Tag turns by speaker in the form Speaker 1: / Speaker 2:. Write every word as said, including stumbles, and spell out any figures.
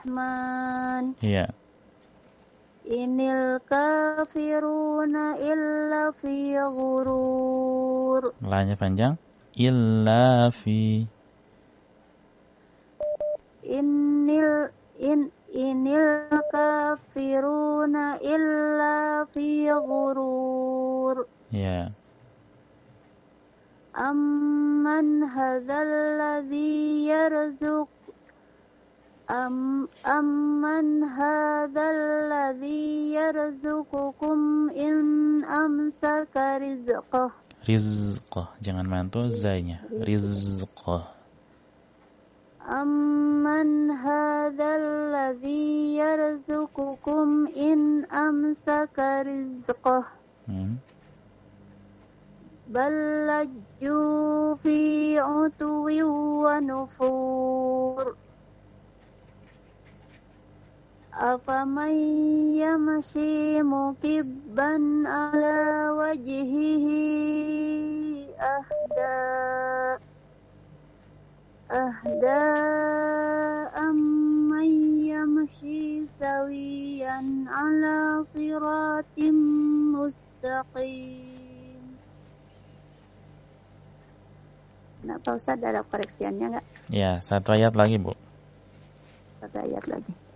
Speaker 1: Rahman.
Speaker 2: Iya.
Speaker 1: Inil kafiruna illa fi ghurur.
Speaker 2: Lanya panjang. Illa fi.
Speaker 1: Inil in inil kafiruna illa fi ghurur.
Speaker 2: Iya.
Speaker 1: Amman hadzal ladzi yarzuq Am amman hadzal ladzi yarzuqukum in amsaka rizqah.
Speaker 2: Rizqah, jangan mantu zainya. Rizqah.
Speaker 1: Amman hadzal ladzi yarzuqukum in amsaka rizqah.
Speaker 2: Hmm.
Speaker 1: Bal lajju fi utwi wa nufur. Afaman yamshi mukibban ala wajhihi ahda ahda amman yamshi sawiyan ala siratim mustaqim. Nah, Pak Ustadz ada koreksiannya nggak?
Speaker 2: Ya, satu ayat lagi, Bu.
Speaker 1: Satu ayat lagi.